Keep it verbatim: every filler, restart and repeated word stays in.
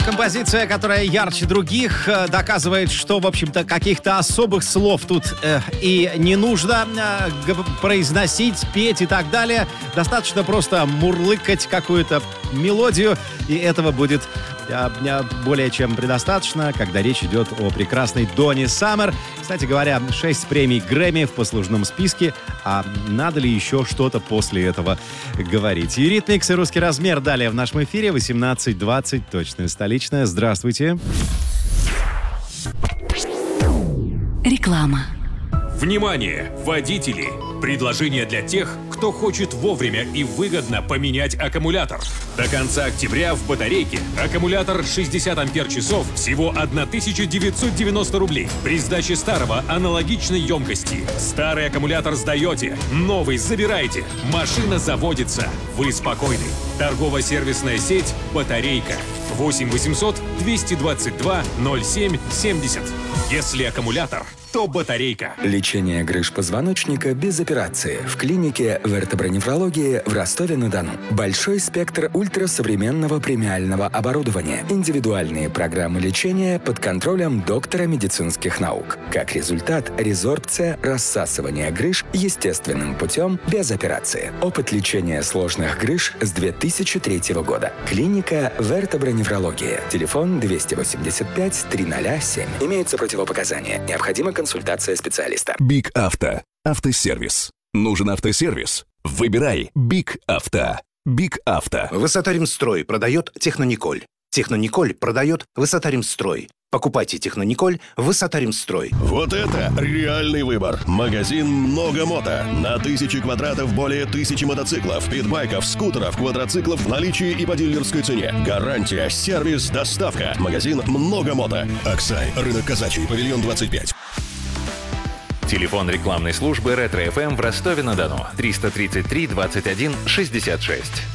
Композиция, которая ярче других, доказывает, что, в общем-то, каких-то особых слов тут э, и не нужно э, произносить, петь и так далее. Достаточно просто мурлыкать какую-то мелодию, и этого будет э, более чем предостаточно, когда речь идет о прекрасной Донни Саммер. Кстати говоря, шесть премий Грэмми в послужном списке, а надо ли еще что-то после этого говорить? Eurythmics и «Русский размер» далее в нашем эфире. восемнадцать двадцать, точная столичная. Здравствуйте. Реклама. Внимание, водители! Предложение для тех, кто хочет вовремя и выгодно поменять аккумулятор. До конца октября в батарейке аккумулятор шестьдесят ампер-часов всего тысяча девятьсот девяносто рублей. При сдаче старого аналогичной емкости. Старый аккумулятор сдаете, новый забираете. Машина заводится. Вы спокойны. Торгово-сервисная сеть «Батарейка». восемь восемьсот двести двадцать два ноль семь семьдесят. Если аккумулятор, то батарейка. Лечение грыж позвоночника без операции в клинике вертобронефрологии в Ростове-на-Дону. Большой спектр ультрасовременного премиального оборудования. Индивидуальные программы лечения под контролем доктора медицинских наук. Как результат, резорбция, рассасывание грыж естественным путем без операции. Опыт лечения сложных грыж с две тысячи третьего года. Клиника вертобронефрологии. Телефон двести восемьдесят пять триста семь. Имеются противопоказания. Необходима консультация специалиста. Биг Авто. Автосервис. Нужен автосервис? Выбирай Биг Авто. Биг Авто. Высота-Ремстрой продает Технониколь. Технониколь продает Высота-Ремстрой. Покупайте Технониколь Высота-Ремстрой. Вот это реальный выбор. Магазин «Много мото». На тысячи квадратов более тысячи мотоциклов, питбайков, скутеров, квадроциклов в наличии и по дилерской цене. Гарантия, сервис, доставка. Магазин «Много мото». Аксай, рынок Казачий, павильон двадцать пять. Телефон рекламной службы «Ретро-эф эм» в Ростове-на-Дону. триста тридцать три двадцать один шестьдесят шесть.